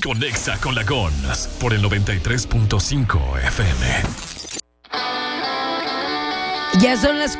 Conexa con la GONS por el 93.5 FM. Ya son las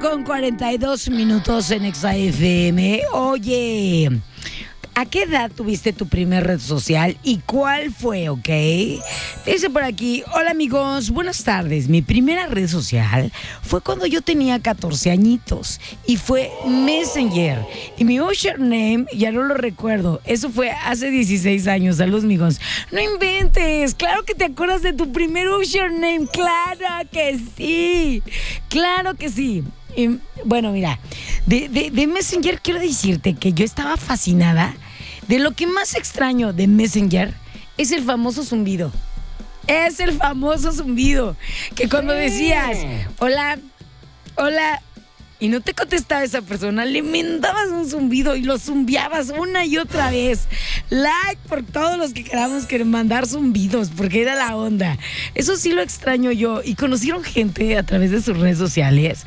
4:42 en Exa FM. Oye, ¿a qué edad tuviste tu primer red social y cuál fue, ok? Dice por aquí, hola amigos, buenas tardes. Mi primera red social fue cuando yo tenía 14 añitos y fue Messenger. Y mi username, ya no lo recuerdo, eso fue hace 16 años. Saludos, amigos. No inventes, claro que te acuerdas de tu primer username, claro que sí, claro que sí. Y, bueno, mira, de Messenger quiero decirte que yo estaba fascinada. De lo que más extraño de Messenger es el famoso zumbido. Es el famoso zumbido. Que cuando decías, hola, hola, y no te contestaba esa persona, le mandabas un zumbido y lo zumbiabas una y otra vez. Like por todos los que queramos mandar zumbidos, porque era la onda. Eso sí lo extraño yo. Y conocieron gente a través de sus redes sociales.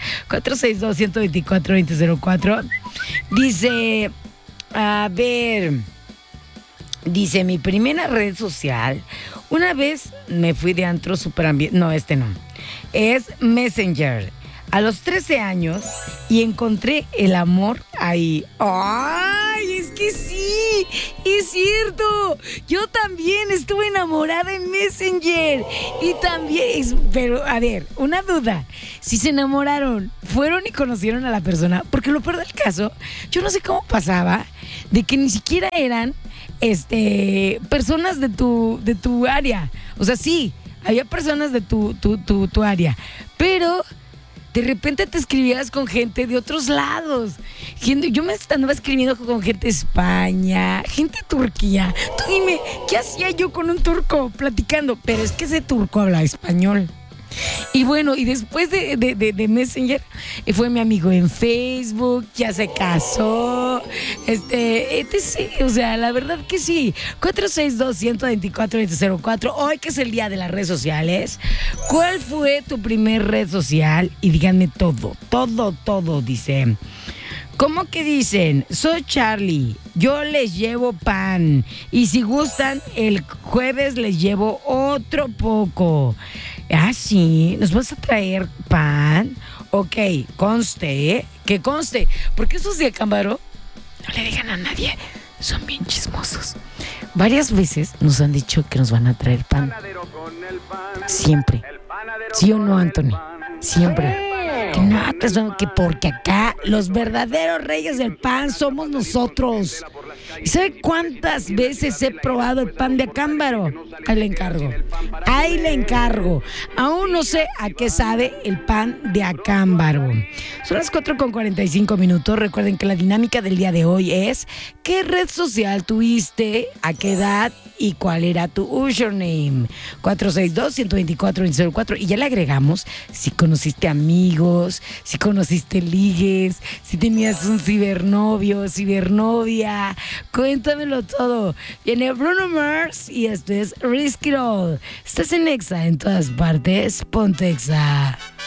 462-124-2004. Dice... A ver, dice, mi primera red social, una vez me fui de antro superambiente, no, no, es Messenger, a los 13 años y encontré el amor ahí. ¡Ay, es que sí! ¡Es cierto! Yo también estuve enamorada en Messenger y también, pero a ver, una duda, si se enamoraron, fueron y conocieron a la persona, porque lo peor del caso, yo no sé cómo pasaba, de que ni siquiera eran personas de tu área. O sea, sí, había personas de tu área, pero de repente te escribías con gente de otros lados. Yo me andaba escribiendo con gente de España, gente de Turquía. Tú dime, ¿qué hacía yo con un turco platicando? Pero es que ese turco habla español. Y bueno, y después de Messenger, fue mi amigo en Facebook, ya se casó, etc. O sea, la verdad que sí. 462-124-2004. Hoy que es el día de las redes sociales, ¿cuál fue tu primer red social? Y díganme todo, dice. ¿Cómo que dicen? Soy Charlie, yo les llevo pan. Y si gustan, el jueves les llevo otro poco. Ah, sí, ¿nos vas a traer pan? Ok, conste, que conste. Porque esos de Acámbaro, no le digan a nadie, son bien chismosos. Varias veces nos han dicho que nos van a traer pan. Siempre. ¿Sí o no, Anthony? Siempre. Que no, que porque acá los verdaderos reyes del pan somos nosotros. ¿Y sabe cuántas veces he probado el pan de Acámbaro? Ahí le encargo. Aún no sé a qué sabe el pan de Acámbaro. Son las 4:45. Recuerden que la dinámica del día de hoy es: ¿qué red social tuviste? ¿A qué edad? ¿Y cuál era tu username? 462-124-2004. Y ya le agregamos si conociste amigos, si conociste ligues, si tenías un cibernovio, cibernovia. Cuéntamelo todo. Viene Bruno Mars y esto es Risk It All. Estás en Exa en todas partes. Ponte Exa.